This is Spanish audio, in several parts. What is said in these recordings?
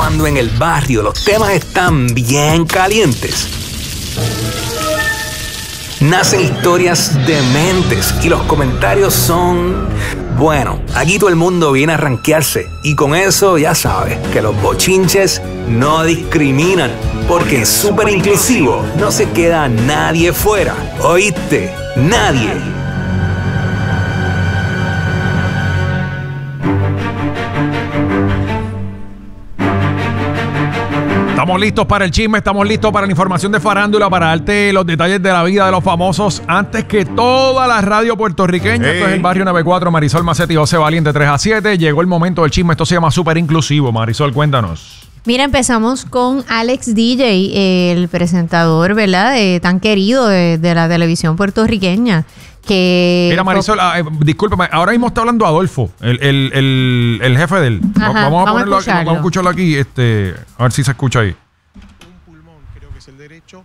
Cuando en el barrio los temas están bien calientes, nacen historias dementes y los comentarios son... Bueno, aquí todo el mundo viene a rankearse y con eso ya sabes que los bochinches no discriminan, porque en Súper Inclusivo no se queda nadie fuera. ¿Oíste? Nadie. Estamos listos para el chisme, estamos listos para la información de farándula, para darte los detalles de la vida de los famosos antes que toda la radio puertorriqueña. Esto es el Barrio 94, Marisol Macetti y José Valiente, 3 a 7. Llegó el momento del chisme, esto se llama Súper Inclusivo. Marisol, cuéntanos. Mira, empezamos con Alex DJ, el presentador, ¿verdad? Tan querido de la televisión puertorriqueña. Mira, Marisol, discúlpame, ahora mismo está hablando Adolfo, el jefe de él. Ajá, vamos a escucharlo aquí, a ver si se escucha ahí. Un pulmón, creo que es el derecho,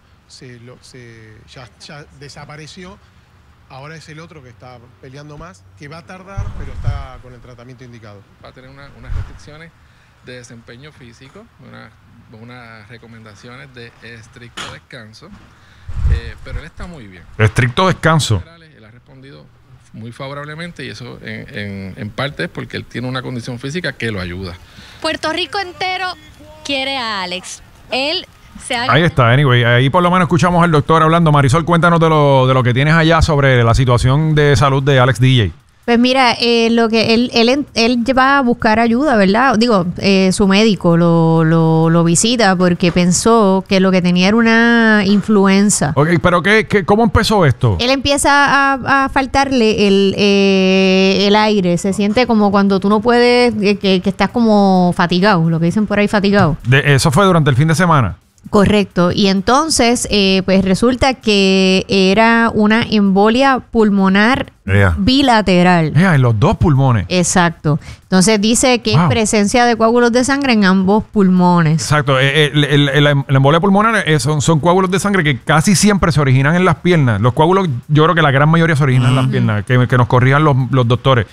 ya desapareció. Ahora es el otro que está peleando más, que va a tardar, pero está con el tratamiento indicado. Va a tener unas restricciones de desempeño físico, unas recomendaciones de estricto descanso, pero él está muy bien. Estricto descanso. Él ha respondido muy favorablemente y eso en parte es porque él tiene una condición física que lo ayuda. Puerto Rico entero quiere a Alex. Él se ha... Ahí está, anyway, ahí por lo menos escuchamos al doctor hablando. Marisol, cuéntanos de lo que tienes allá sobre la situación de salud de Alex DJ. Pues mira, lo que él va a buscar ayuda, ¿verdad? Digo, su médico lo visita porque pensó que lo que tenía era una influenza. Ok, pero ¿cómo empezó esto? Él empieza a faltarle el aire. Se siente como cuando tú no puedes, que estás como fatigado, lo que dicen por ahí, fatigado. ¿Eso fue durante el fin de semana? Correcto. Y entonces, pues resulta que era una embolia pulmonar bilateral. En los dos pulmones. Exacto. Entonces dice que es presencia de coágulos de sangre en ambos pulmones. Exacto. La embolia pulmonar son coágulos de sangre que casi siempre se originan en las piernas. Los coágulos, yo creo que la gran mayoría se originan en las piernas, que nos corrijan los doctores.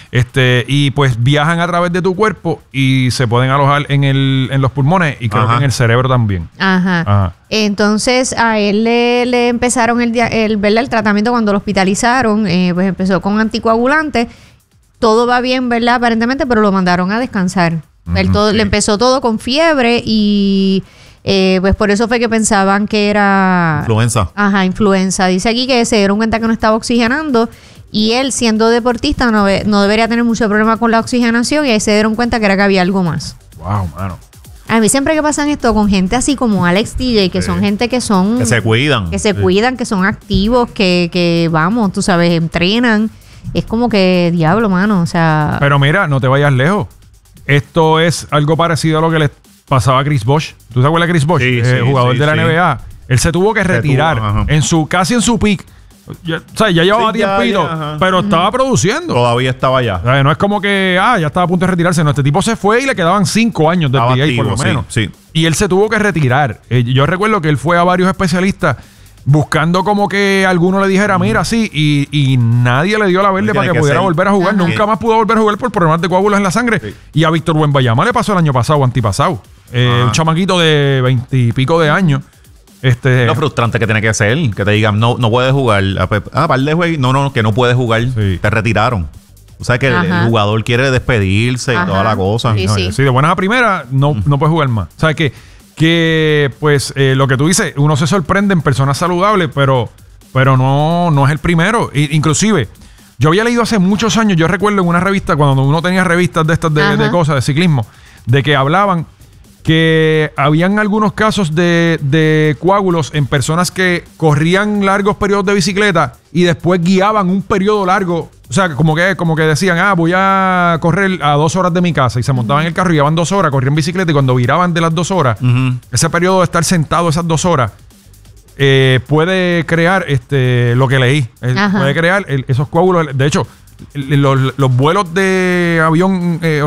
Y pues viajan a través de tu cuerpo y se pueden alojar en los pulmones y creo que en el cerebro también. Ajá. Entonces a él le empezaron el tratamiento cuando lo hospitalizaron, pues empezó con anticoagulantes. Todo va bien, ¿verdad? Aparentemente, pero lo mandaron a descansar. Le empezó todo con fiebre y pues por eso fue que pensaban que era... Influenza. Ajá, influenza. Dice aquí que se dieron cuenta que no estaba oxigenando. Y él, siendo deportista, no debería tener mucho problema con la oxigenación y ahí se dieron cuenta que había algo más. Wow, mano. A mí siempre que pasan esto con gente así como Alex DJ, que son gente que son... Que se cuidan. Que se cuidan, que son activos, que vamos, tú sabes, entrenan. Es como que, diablo, mano, o sea... Pero mira, no te vayas lejos. Esto es algo parecido a lo que le pasaba a Chris Bosh. ¿Tú te acuerdas de Chris Bosh? Jugador de la NBA. Él se tuvo que retirar casi en su peak. Ya llevaba tiempito, pero estaba produciendo. Todavía estaba allá. O sea, no es como que ya estaba a punto de retirarse. No, este tipo se fue y le quedaban 5 años de NBA por lo menos. Sí. Y él se tuvo que retirar. Yo recuerdo que él fue a varios especialistas buscando como que alguno le dijera, mira, sí, y nadie le dio la verde para que pudiera volver a jugar. Nunca más pudo volver a jugar por problemas de coágulos en la sangre. Sí. Y a Víctor Wembanyama le pasó el año pasado o antipasado. Un chamaquito de 20 y pico de años. Lo frustrante que tiene que ser, que te digan, no puedes jugar. Par de juegos, no, que no puedes jugar. Sí. Te retiraron. O sea que el jugador quiere despedirse y toda la cosa. Sí, de buenas a primeras no puedes jugar más. O sea que pues lo que tú dices, uno se sorprende en personas saludables, pero no es el primero. Inclusive, yo había leído hace muchos años, yo recuerdo en una revista, cuando uno tenía revistas de estas de cosas, de ciclismo, de que hablaban que habían algunos casos de coágulos en personas que corrían largos periodos de bicicleta y después guiaban un periodo largo. O sea, como que decían, voy a correr a 2 horas de mi casa. Y se montaban en el carro y llevaban 2 horas, corrían bicicleta. Y cuando viraban de las 2 horas, ese periodo de estar sentado esas 2 horas, puede crear lo que leí. Puede crear esos coágulos. De hecho, los vuelos de avión, los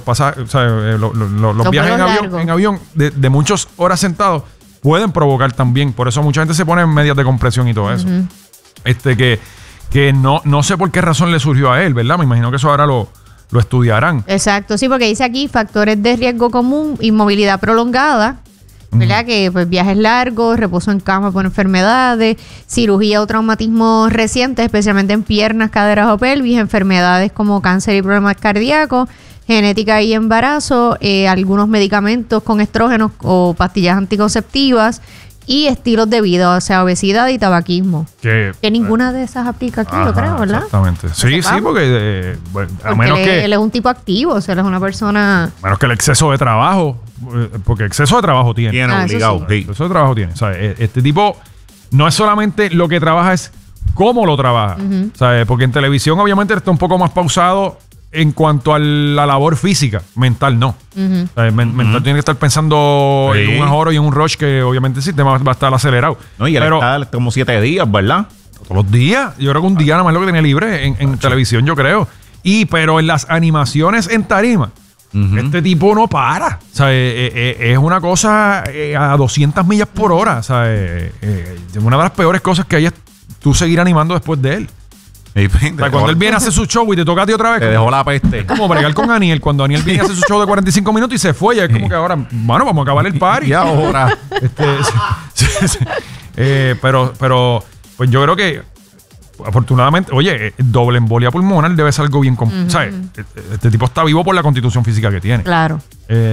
viajes en avión de muchas horas sentados pueden provocar también. Por eso mucha gente se pone en medias de compresión y todo eso. Que no sé por qué razón le surgió a él, ¿verdad? Me imagino que eso ahora lo lo estudiarán. Exacto, sí, porque dice aquí factores de riesgo común, inmovilidad prolongada, ¿verdad? Que pues viajes largos, reposo en cama por enfermedades, cirugía o traumatismo recientes, especialmente en piernas, caderas o pelvis, enfermedades como cáncer y problemas cardíacos, genética y embarazo, algunos medicamentos con estrógenos o pastillas anticonceptivas y estilos de vida, o sea, obesidad y tabaquismo. Que ninguna de esas aplica aquí, yo creo, ¿verdad? Exactamente. Sí, porque a menos que él es un tipo activo, o sea, él es una persona... menos que el exceso de trabajo, porque exceso de trabajo tiene. Tiene obligado. Sí. Exceso de trabajo tiene. O sea, este tipo no es solamente lo que trabaja, es cómo lo trabaja. O sea, porque en televisión obviamente está un poco más pausado en cuanto a la labor física. Mental no. O sea, mental tiene que estar pensando en un ahorro y en un rush que obviamente el sistema va a estar acelerado. No, y él está como 7 días, ¿verdad? Todos los días. Yo creo que un día nada más lo que tenía libre en televisión, yo creo. Pero en las animaciones en tarima, este tipo no para. O sea, es una cosa a 200 millas por hora. O sea, una de las peores cosas que hay es tú seguir animando después de él. O sea, cuando él viene a hacer su show y te toca a ti otra vez. Te dejó la peste. Es como bregar con Aniel. Cuando Aniel viene a hacer su show de 45 minutos y se fue, ya es como que ahora, bueno, vamos a acabar el party. Y ahora. Pero pues yo creo que afortunadamente, oye, doble embolia pulmonar debe ser algo bien ¿sabes? Este tipo está vivo por la constitución física que tiene. Claro.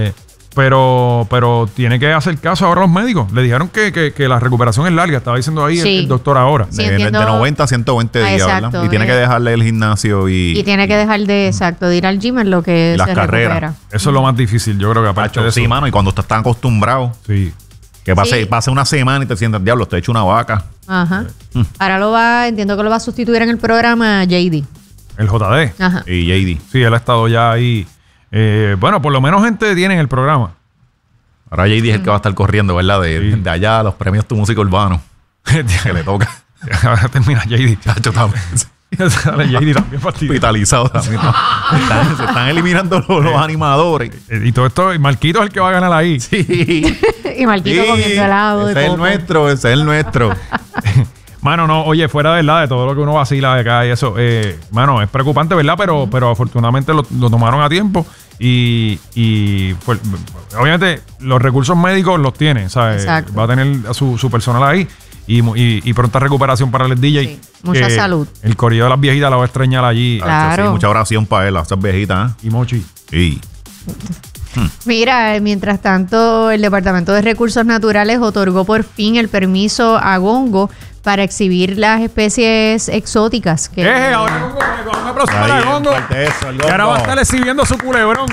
Pero tiene que hacer caso ahora a los médicos. Le dijeron que la recuperación es larga. Estaba diciendo ahí el doctor ahora. Sí, de 90 a 120 días, exacto, ¿verdad? Y tiene que dejarle el gimnasio y tiene que dejar de ir al gym en lo que las se carreras. recupera. Eso es lo más difícil, yo creo que aparte de eso. Sí, mano, y cuando estás tan acostumbrado, que pase una semana y te sientas, diablo, estoy hecho una vaca. Ajá. Ahora entiendo que lo va a sustituir en el programa JD. El JD. Ajá. Y JD. Sí, él ha estado ya ahí. Bueno, por lo menos gente tiene en el programa. Ahora JD es el que va a estar corriendo, ¿verdad? De allá a los premios Tu Música Urbano. Que le toca. Ahora termina JD. Chacho, también. JD también hospitalizado también. Se están eliminando los animadores. Y todo esto, y Marquito es el que va a ganar ahí. Sí. Y Marquito comiendo helado. Ese es el nuestro. Mano, no, oye, fuera de verdad de todo lo que uno vacila de acá y eso, mano, es preocupante, ¿verdad? Pero afortunadamente lo tomaron a tiempo y obviamente los recursos médicos los tiene, ¿sabes? Exacto. Va a tener a su personal ahí y pronta recuperación para el DJ. Sí, mucha salud. El corrido de las viejitas la va a extrañar allí. Claro. Sí, mucha oración para él, a esas viejitas. Y Mochi. Sí. Mira, mientras tanto, el Departamento de Recursos Naturales otorgó por fin el permiso a Gongo para exhibir las especies exóticas. Ahora Gongo, un aplauso para Gongo. Y ahora va a estar exhibiendo su culebrón.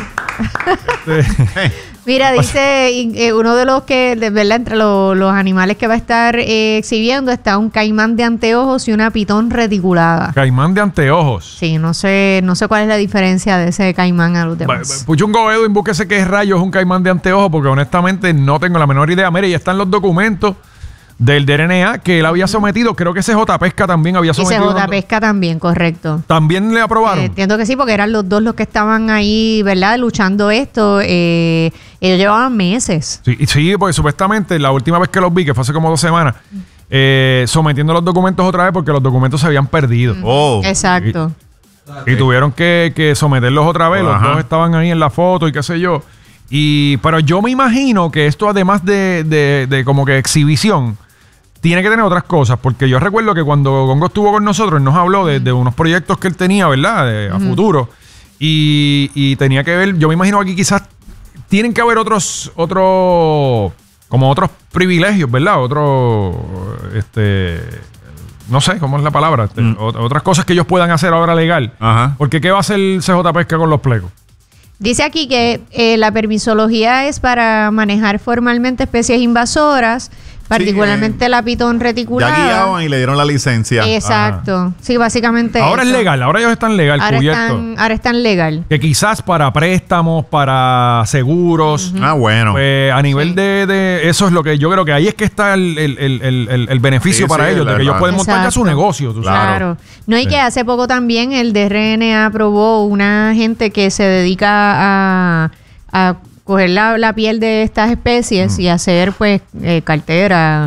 Mira, dice uno de los que, de verdad, entre los animales que va a estar exhibiendo está un caimán de anteojos y una pitón reticulada. Caimán de anteojos. Sí, no sé cuál es la diferencia de ese caimán a los demás. Puchungo Edwin, búsquese qué rayos es un caimán de anteojos, porque honestamente no tengo la menor idea. Mire, ya están los documentos del DRNA que él había sometido. Creo que CJ Pesca también había sometido. CJ Pesca también, correcto. ¿También le aprobaron? Entiendo que sí, porque eran los dos los que estaban ahí, ¿verdad? Luchando esto. Ellos llevaban meses. Sí, porque supuestamente la última vez que los vi, que fue hace como 2 semanas, sometiendo los documentos otra vez porque los documentos se habían perdido. Exacto. Y tuvieron que someterlos otra vez. Los dos estaban ahí en la foto y qué sé yo. Pero yo me imagino que esto, además de como que exhibición, tiene que tener otras cosas, porque yo recuerdo que cuando Gongo estuvo con nosotros, él nos habló de unos proyectos que él tenía, ¿verdad? A futuro. Y tenía que ver, yo me imagino aquí quizás tienen que haber otros privilegios, ¿verdad? No sé cómo es la palabra. Otras cosas que ellos puedan hacer ahora legal. Porque ¿qué va a hacer CJ Pesca con los plecos? Dice aquí que la permisología es para manejar formalmente especies invasoras, particularmente la pitón reticulada. Ya guiaban y le dieron la licencia. Exacto. Ajá. Sí, básicamente ahora eso. Es legal, ahora ellos están legal, cubiertos. Ahora están legal. Que quizás para préstamos, para seguros. Bueno. Pues a nivel de eso es lo que yo creo que ahí es que está el beneficio para ellos, de que ellos pueden montar ya su negocio. Claro. No, y que hace poco también el DRNA aprobó una gente que se dedica a coger la piel de estas especies y hacer pues carteras,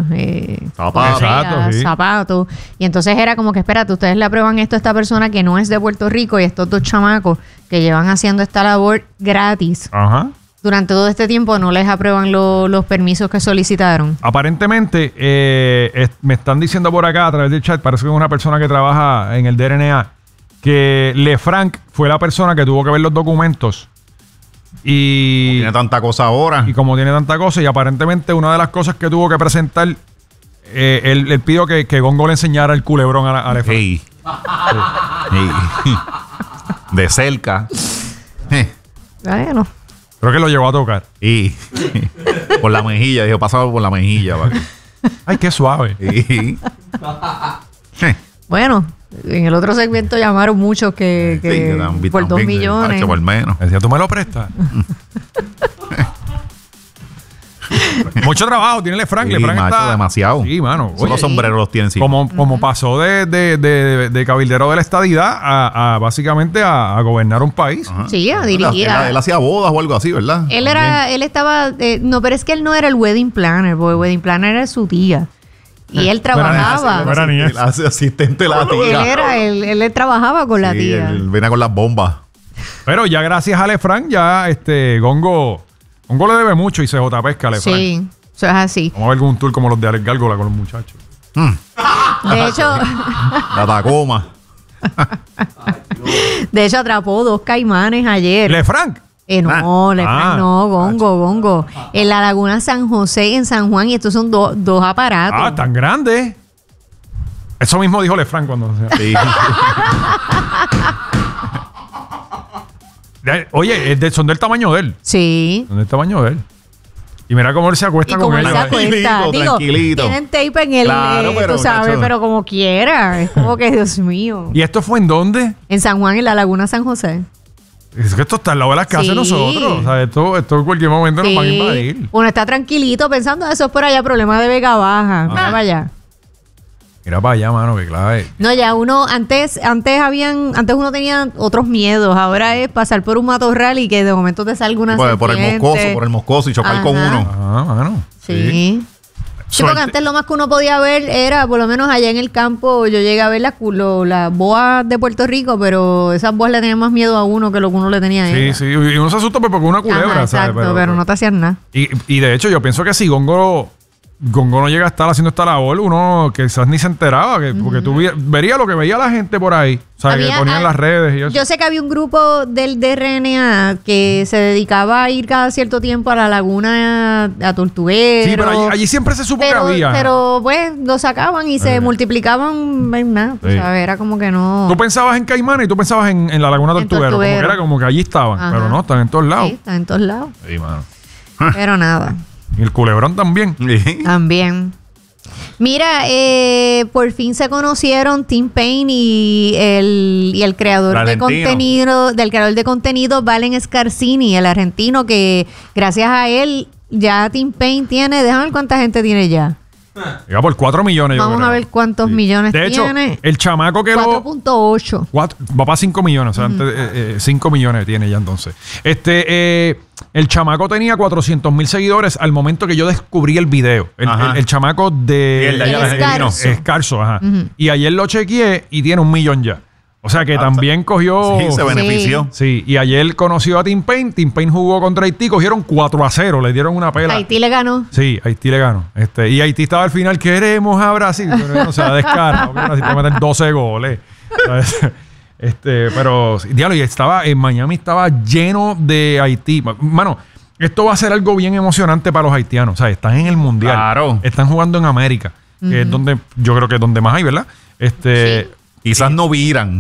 zapatos. Y entonces era como que, espérate, ustedes le aprueban esto a esta persona que no es de Puerto Rico y estos dos chamacos que llevan haciendo esta labor gratis. Ajá. Durante todo este tiempo no les aprueban los permisos que solicitaron. Aparentemente, me están diciendo por acá a través del chat, parece que es una persona que trabaja en el DRNA, que Lefranc fue la persona que tuvo que ver los documentos. Y tiene tanta cosa ahora. Y como tiene tanta cosa, y aparentemente una de las cosas que tuvo que presentar, él pidió que Gongo le enseñara el culebrón a Lefranc. Hey. De cerca. Bueno. Creo que lo llevó a tocar. Y por la mejilla, dijo, pasaba por la mejilla. Ay, qué suave. Bueno, en el otro segmento llamaron muchos que por 2 millones. Por menos. Decía, ¿tú me lo prestas? Mucho trabajo tiene Lefranc. Sí, Lefranc macho, está demasiado. Sí, mano. Solo los sombreros los tienen. Sí. Como pasó de cabildero de la estadidad a básicamente a gobernar un país. Ajá. Sí, a dirigir. Él hacía bodas o algo así, ¿verdad? Él estaba... no, pero es que él no era el wedding planner, porque el wedding planner era su tía. Y él trabajaba. No era ni eso. Asistente de la tía. Él trabajaba con la tía. Él venía con las bombas. Pero ya gracias a Lefranc, ya Gongo le debe mucho y CJ pesca a Lefranc. Sí, eso es así. Vamos a ver algún tour como los de Alex Gárgola con los muchachos. De hecho... La Tacoma. De hecho, atrapó 2 caimanes ayer. ¿Lefranc? No, Lefranc no, Gongo. En la Laguna San José, en San Juan, y estos son dos aparatos. Ah, tan grandes. Eso mismo dijo Lefranc cuando... Sí. Oye, son del tamaño de él. Sí. Son del tamaño de él. Y mira cómo él se acuesta Y con como él ella. se acuesta. Tranquilito. Tienen tape en el... Claro, pero, tú sabes, chacho. pero como quiera. Es como que, Dios mío. ¿Y esto fue en dónde? En San Juan, en la Laguna San José. Es que esto está al lado de las casas Sí. de nosotros. O sea, esto en cualquier momento nos van a invadir. Uno está tranquilito pensando, eso es por allá, problema de Vega Baja. Mira para allá. Mira para allá, mano, que clave. No, ya antes uno tenía otros miedos. Ahora es pasar por un matorral y que de momento te salga una Por el moscoso y chocar Ajá. con uno. Ah, mano. Sí. Sí, porque antes lo más que uno podía ver era, por lo menos allá en el campo, yo llegué a ver las boas de Puerto Rico, pero esas boas le tenían más miedo a uno que lo que uno le tenía a ella. Sí. Y uno se asusta porque una culebra, Ajá, ¿sabes? exacto, pero no te hacían nada. Y de hecho, yo pienso que si Gongo no llega a estar haciendo esta labor, uno quizás ni se enteraba, porque tú verías lo que veía la gente por ahí. O sea, que ponían las redes y eso. Yo sé que había un grupo del DRNA que se dedicaba a ir cada cierto tiempo a la laguna a Tortuguero. Sí, pero allí siempre se supo que había. Pero pues lo sacaban y se multiplicaban en nada. Sí. O sea, era como que no... Tú pensabas en Caimán y tú pensabas en la laguna Tortuguero. Como que era como que allí estaban. Ajá. Pero no, están en todos lados. Sí, están en todos lados. Sí, mano. Pero nada. Y el culebrón también. También. Mira, por fin se conocieron Tim Payne y el creador de contenido, Valen Scarsini, el argentino, que gracias a él ya Tim Payne tiene, déjame ver cuánta gente tiene ya. Llega por 4 millones. Vamos a ver cuántos millones de hecho, tiene. el chamaco que 4.8. va para 5 millones. O sea, 5 millones tiene ya entonces. El chamaco tenía 400,000 seguidores al momento que yo descubrí el video. El chamaco de Escarzo. Ajá. Y ayer lo chequeé y tiene 1 millón ya. O sea que también cogió... Sí, se benefició. Sí, y ayer conoció a Tim Payne. Tim Payne jugó contra Haití, cogieron 4-0, le dieron una pela. Haití le ganó. Sí, Haití le ganó. Y Haití estaba al final, queremos a Brasil. Pero no se da descarga. Brasil puede meter 12 goles. Pero, diablo, y en Miami estaba lleno de Haití. Mano, esto va a ser algo bien emocionante para los haitianos. O sea, están en el Mundial. Claro. Están jugando en América, que es donde, yo creo que es donde más hay, ¿verdad? Sí. Quizás no viran.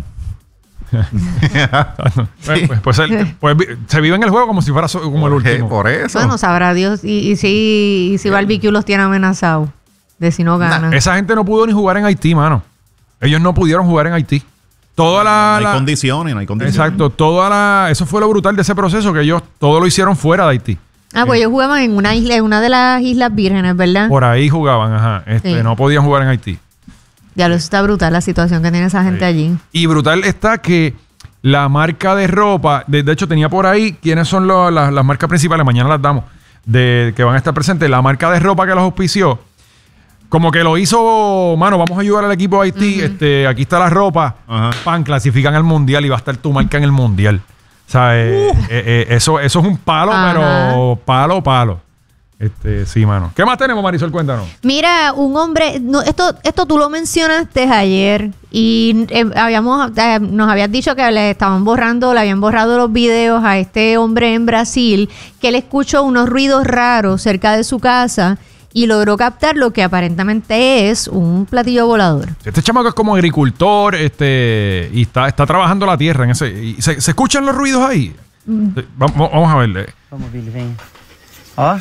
Pues se vive en el juego como si fuera como el último. Por eso. Bueno, sabrá Dios. Y si Barbecue los tiene amenazados de si no ganan. Esa gente no pudo ni jugar en Haití, mano. Ellos no pudieron jugar en Haití. No hay condiciones. Exacto. Eso fue lo brutal de ese proceso, que ellos todo lo hicieron fuera de Haití. Pues ellos jugaban en una isla, en una de las Islas Vírgenes, ¿verdad? Por ahí jugaban, ajá. Sí. No podían jugar en Haití. Ya eso está brutal, la situación que tiene esa gente allí. Y brutal está que la marca de ropa, de hecho tenía por ahí quiénes son las marcas principales, mañana las damos, que van a estar presentes. La marca de ropa que los auspició, como que lo hizo, mano, vamos a ayudar al equipo de Haití, aquí está la ropa, Ajá. clasifican al Mundial y va a estar tu marca en el Mundial. O sea, eso es un palo, pero palo. Sí, mano. ¿Qué más tenemos, Marisol? Cuéntanos. Mira, un hombre, esto tú lo mencionaste ayer y nos habías dicho que le habían borrado los videos a este hombre en Brasil, que él escuchó unos ruidos raros cerca de su casa y logró captar lo que aparentemente es un platillo volador. Este chamaco es como agricultor, y está trabajando la tierra en ese. ¿Se escuchan los ruidos ahí? Vamos a verle. Vamos, Billy, ven. Ó.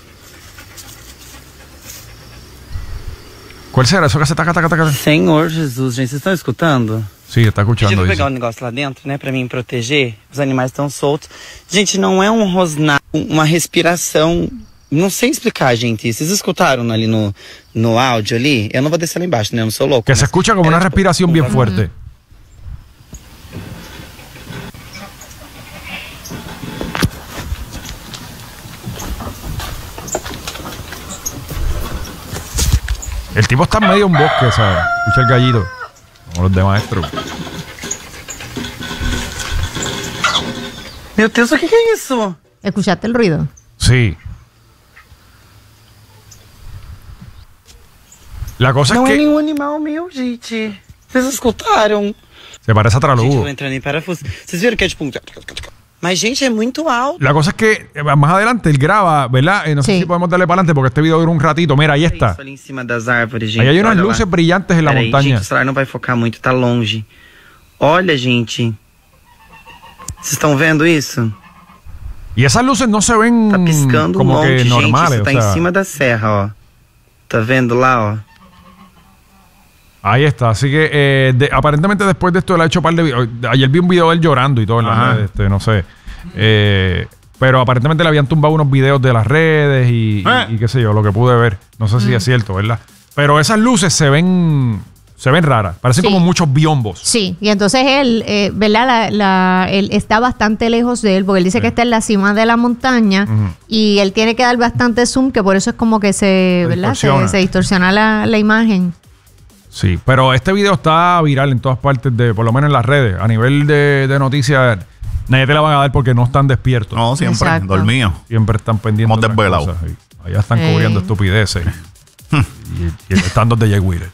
¿Cuál será eso que hace taca? Senhor Jesus, gente, vocês estão escutando? Sí, está escuchando Pediram pra isso. pegar um negócio lá dentro, né, pra mim proteger. Os animais estão soltos. Gente, não é um rosnar, uma respiração. Não sei explicar, gente. Vocês escutaram ali no áudio ali? Eu não vou descer lá embaixo, né? Eu não sou louco. Que se escucha como una respiración bien fuerte. El tipo está en medio de un bosque, ¿sabes? Escucha el gallito. Como los de maestro. Meu Deus, o que é isso? ¿Escuchaste el ruido? Sí. La cosa Não es é que nenhum animal meu, gente. Vocês escutaram? se parece a Gente, eu Tralugo. vou entrando em parafuso. Vocês viram que é tipo um... Mas, gente, é muito alto. La cosa es que más adelante él graba, ¿verdad? No sé Sí. si podemos darle para adelante porque este video dura un ratito. Mira, ahí está. Isso ali em cima das árvores, gente. Ahí hay unas Olha lá. luces brillantes en la Peraí, montaña. gente, o celular não vai focar muito, tá longe. Olha, gente. Vocês estão vendo isso? Y esas luces no se ven Tá piscando um como monte, que gente. normales. Isso tá o sea, em cima da serra, ó. Tá vendo lá, ó? ahí está. Así que aparentemente después de esto él ha hecho un par de videos. Ayer vi un video de él llorando y todo en las redes, no sé. Pero aparentemente le habían tumbado unos videos de las redes y qué sé yo, lo que pude ver. No sé si es cierto, ¿verdad? Pero esas luces se ven raras. Parecen Sí. como muchos biombos. Sí, y entonces él, ¿verdad? Él está bastante lejos de él, porque él dice que está en la cima de la montaña y él tiene que dar bastante zoom, que por eso es como que ¿verdad? Se distorsiona la imagen. Sí, pero este video está viral en todas partes, por lo menos en las redes. A nivel de noticias, nadie te la van a dar porque no están despiertos. No, siempre. Exacto. Dormido. Siempre están pendientes Hemos de otras desvelado. cosas. Y allá están cubriendo estupideces. y el stand de Jay Wheeler.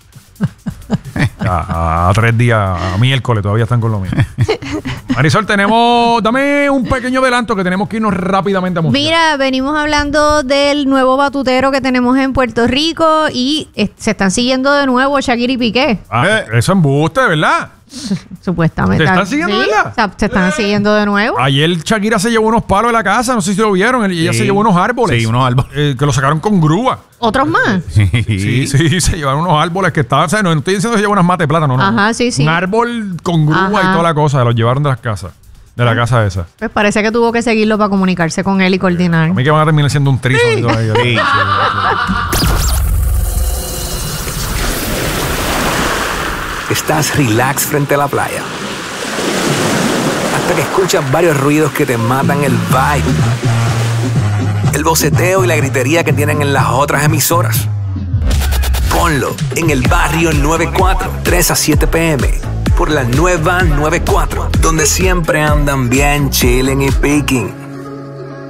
A 3 días, a miércoles, todavía están con lo mismo. Marisol, dame un pequeño adelanto que tenemos que irnos rápidamente a música. Mira, venimos hablando del nuevo batutero que tenemos en Puerto Rico y se están siguiendo de nuevo Shakira y Piqué. Eso embuste, ¿verdad? Supuestamente. ¿Se están siguiendo, verdad? O sea, se están siguiendo de nuevo. Ayer Shakira se llevó unos palos de la casa, no sé si lo vieron, ella se llevó unos árboles. Sí, unos árboles. Que lo sacaron con grúa. ¿Otros más? Sí, se llevaron unos árboles que estaban, o sea, no estoy diciendo que se llevó unas mates de plátano, no. Ajá, sí. Un árbol con grúa y toda la cosa, los llevaron de las casas, de la casa esa. Pues parece que tuvo que seguirlo para comunicarse con él y coordinar. A mí que van a terminar siendo un trizo. Sí. Estás relax frente a la playa. Hasta que escuchas varios ruidos que te matan el vibe. El boceteo y la gritería que tienen en las otras emisoras. Ponlo en el barrio 94, 3 a 7 p.m. por la nueva 94, donde siempre andan bien chilling y picking.